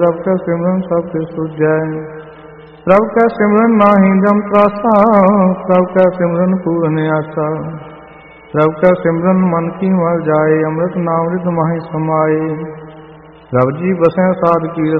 ਪ੍ਰਭ ਕੈ ਸਿਮਰਨ ਸਭ ਤੇ ਸੁਝੈ। ਪ੍ਰਭ ਕੈ ਸਿਮਰਨ ਨਾਹੀ ਜਮ ਤਰਾਸਾ, ਪ੍ਰਭ ਕੈ ਸਿਮਰਨ ਪੂਰਨ ਆਸਾ। ਪ੍ਰਭ ਕੈ ਸਿਮਰਨ ਮਨ ਕੀ ਮਲ ਜਾਏ, ਅੰਮ੍ਰਿਤ ਨਾਮ ਰਿਧ ਮਾਹੀ ਸਮਾਏ। ਪ੍ਰਭ ਜੀ ਬਸੈ ਸਾਧ ਕੀ